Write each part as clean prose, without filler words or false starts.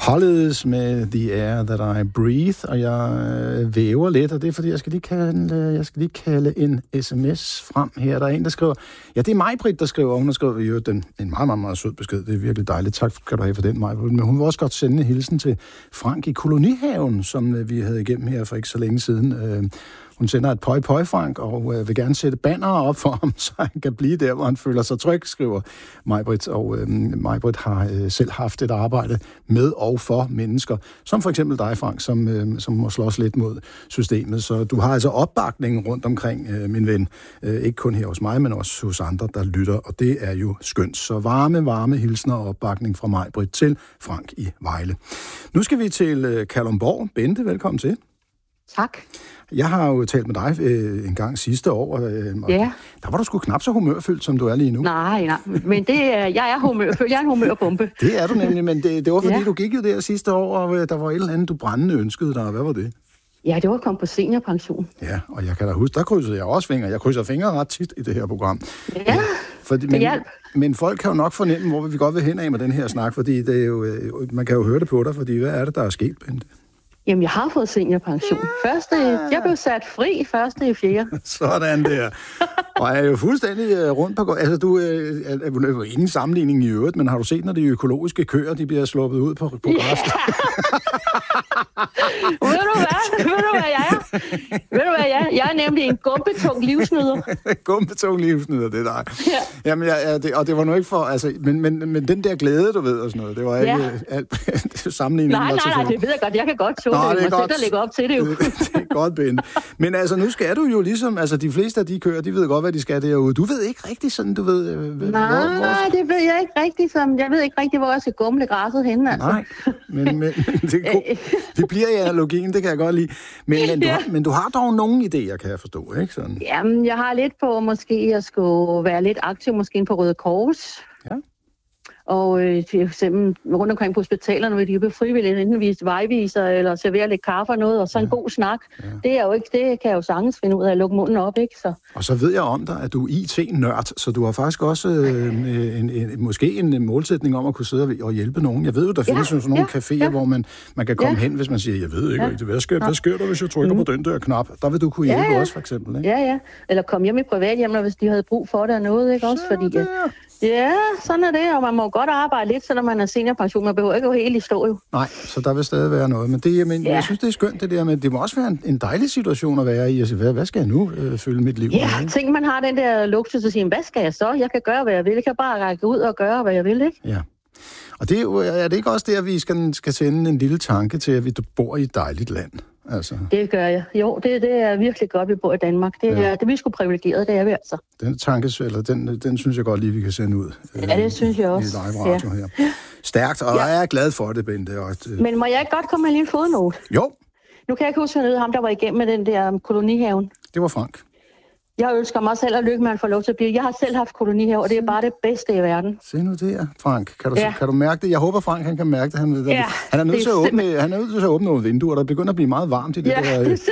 Hollies med The Air That I Breathe, og jeg væver lidt, og det er fordi, jeg skal lige kalde en sms frem her. Der er en, der skriver, ja, det er Maj-Britt, der skriver, hun har skrevet jo en meget, meget, meget sød besked, det er virkelig dejligt, tak skal du have for den, Maj-Britt, men hun vil også godt sende en hilsen til Frank i Kolonihaven, som vi havde igennem her for ikke så længe siden. Hun sender et pøj, Frank, og vil gerne sætte bannere op for ham, så han kan blive der, hvor han føler sig tryg, skriver Maj-Britt. Og Maj-Britt har selv haft et arbejde med og for mennesker, som for eksempel dig, Frank, som må slås lidt mod systemet. Så du har altså opbakning rundt omkring, min ven. Ikke kun her hos mig, men også hos andre, der lytter, og det er jo skønt. Så varme hilsner og opbakning fra Maj-Britt til Frank i Vejle. Nu skal vi til Kalundborg. Bente, velkommen til. Tak. Jeg har jo talt med dig en gang sidste år, og der var du sgu knap så humørfyldt, som du er lige nu. Nej, men jeg er humørfyldt. Jeg er en humørbombe. Det er du nemlig, men det var fordi, du gik jo der sidste år, og der var et eller andet, du brændende ønskede dig. Hvad var det? Ja, det var at komme på seniorpension. Ja, og jeg kan da huske, der krydsede jeg også fingre. Jeg krydser fingre ret tit i det her program. Ja, det hjælp. Men folk kan jo nok fornemme, hvor vi godt vil hen af med den her snak, fordi det er jo, man kan jo høre det på dig, fordi hvad er det, der er sket, Bente? Jamen, jeg har fået seniorpension. Jeg blev sat fri 1.4. Sådan der. Og jeg er jo fuldstændig rundt på... Altså, du er jo ingen sammenligning i øvrigt, men har du set, når de økologiske køer, de bliver sluppet ud på græs? Yeah. Ved du hvad jeg er? Jeg er nemlig en gumpetung livsnyder. Gumpetung livsnyder, det er dig. Ja. Jamen, og det var nu ikke for... Altså, men den der glæde, du ved, og sådan noget, det var ikke alt sammenligning. Nej, det ved jeg godt. Jeg kan godt tåle det. Jeg må sætte og lægge op til det jo. Det er godt, Ben. Men altså, nu skal du jo ligesom... Altså, de fleste af de kører, de ved godt, hvad de skal derude. Du ved ikke rigtig sådan, du ved... Nej, det ved jeg ikke rigtig. Jeg ved ikke rigtig, hvor jeg skal gumle græsset henne, altså. Nej, men det bliver i analogien, det kan jeg godt lide. Men du har dog nogle idéer, kan jeg forstå, ikke sådan? Jamen, jeg har lidt på måske at skulle være lidt aktiv, måske på Røde Kors. Ja. Og for eksempel rundt omkring på hospitalerne, hvor de er frivillige, enten vise vejviser eller servere lidt kaffe og noget, og så en god snak. Ja. Det er jo ikke, det kan jeg jo sagtens finde ud af at lukke munden op, ikke? Så. Og så ved jeg om dig, at du er IT-nørd, så du har faktisk også måske en målsætning om at kunne sidde og hjælpe nogen. Jeg ved jo, der findes sådan nogle caféer, hvor man kan komme hen, hvis man siger, jeg ved ikke rigtig, hvad sker der, hvis jeg trykker på den der knap? Der vil du kunne hjælpe også, for eksempel, ikke? Ja. Eller komme hjem i privathjem, hvis de havde brug for det og noget, ikke også? Fordi ja, sådan er det, og man må godt arbejde lidt, selvom man er seniorpension. Man behøver ikke gå helt i stå, jo. Nej, så der vil stadig være noget. Men jeg synes, det er skønt, det der, men det må også være en dejlig situation at være i. Altså, hvad skal jeg nu følge mit liv? Ja, tænk, man har den der luksus at sige, hvad skal jeg så? Jeg kan gøre, hvad jeg vil. Jeg kan bare række ud og gøre, hvad jeg vil, ikke? Ja. Og det er det ikke også der, vi skal sende en lille tanke til, at vi bor i et dejligt land? Altså. Det gør jeg. Jo, det er virkelig godt, vi bor i Danmark. Det er vi sgu privilegeret, det er vi altså. Den synes jeg godt lige, vi kan sende ud. Ja, det synes jeg også. I live radio her. Stærkt, og jeg er glad for det, Bente. Men må jeg ikke godt komme med en lille fodnote? Jo. Nu kan jeg ikke huske ham, der var igennem med den der kolonihaven. Det var Frank. Jeg ønsker mig selv at lykke med at få lov til at blive. Jeg har selv haft kolonihave, og det er bare det bedste i verden. Se nu det, Frank. Kan du mærke det? Jeg håber, Frank han kan mærke det. Han er nødt til at åbne nogle vinduer, der begynder at blive meget varmt i det der det er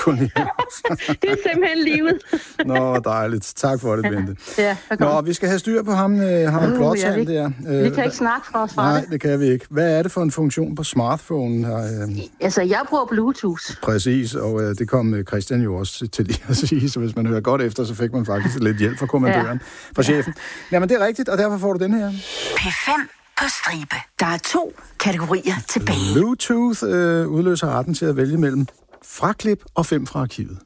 simpelthen livet. Nå, dejligt. Tak for det, Bente. Nå, vi skal have styr på ham Plotsand der. Vi kan ikke snakke fra os. Nej, det kan vi ikke. Hvad er det for en funktion på smartphone her? Altså, jeg bruger Bluetooth. Præcis, og det kom Christian jo også til lige at sige, så hvis man hører godt efter, så fik man faktisk lidt hjælp fra kommandøren, fra chefen. Jamen, det er rigtigt, og derfor får du den her. P5 på stribe. Der er 2 kategorier tilbage. Bluetooth udløser retten til at vælge mellem fraklip og 5 fra arkivet.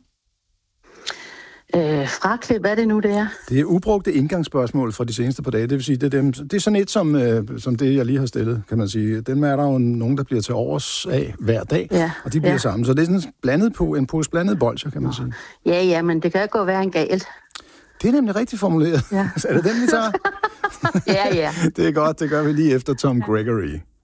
Fraklip, hvad er det nu, det er? Det er ubrugte indgangsspørgsmål fra de seneste par dage. Det vil sige, det er sådan et som det, jeg lige har stillet, kan man sige. Den er der jo nogen, der bliver til overs af hver dag, og de bliver sammen. Så det er sådan en pose blandet bolcher, kan man sige. Ja, men det kan jo gå være en galt. Det er nemlig rigtigt formuleret. Ja. Er det den, vi tager? Ja. Det er godt, det gør vi lige efter Tom Gregory.